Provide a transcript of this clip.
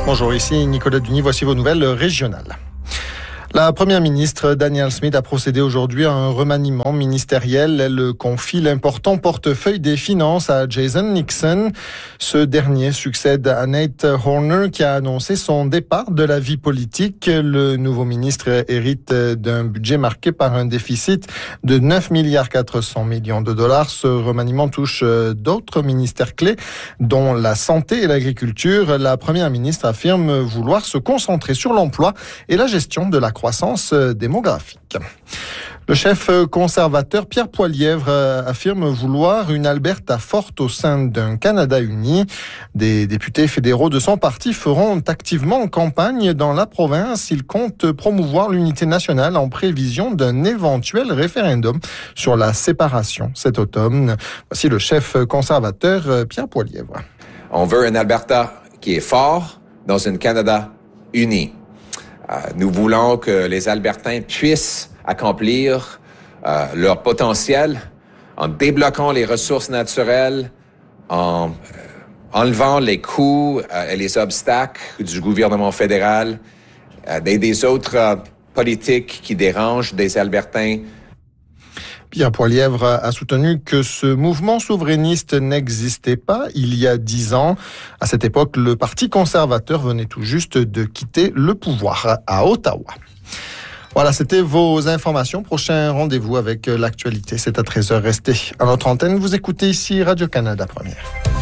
Bonjour, ici Nicolas Duny, voici vos nouvelles régionales. La première ministre Danielle Smith a procédé aujourd'hui à un remaniement ministériel. Elle confie l'important portefeuille des finances à Jason Nixon. Ce dernier succède à Nate Horner qui a annoncé son départ de la vie politique. Le nouveau ministre hérite d'un budget marqué par un déficit de 9,4 milliards de dollars. Ce remaniement touche d'autres ministères clés, dont la santé et l'agriculture. La première ministre affirme vouloir se concentrer sur l'emploi et la gestion de la croissance démographique. Le chef conservateur Pierre Poilievre affirme vouloir une Alberta forte au sein d'un Canada uni. Des députés fédéraux de son parti feront activement campagne dans la province. Ils comptent promouvoir l'unité nationale en prévision d'un éventuel référendum sur la séparation cet automne. Voici le chef conservateur Pierre Poilievre. On veut un Alberta qui est fort dans un Canada uni. Nous voulons que les Albertains puissent accomplir leur potentiel en débloquant les ressources naturelles, en enlevant les coûts et les obstacles du gouvernement fédéral, des autres politiques qui dérangent des Albertains. Pierre Poilievre a soutenu que ce mouvement souverainiste n'existait pas il y a 10 ans. À cette époque, le Parti conservateur venait tout juste de quitter le pouvoir à Ottawa. Voilà, c'était vos informations. Prochain rendez-vous avec l'actualité, c'est à 13h. Restez à notre antenne. Vous écoutez ici Radio-Canada Première.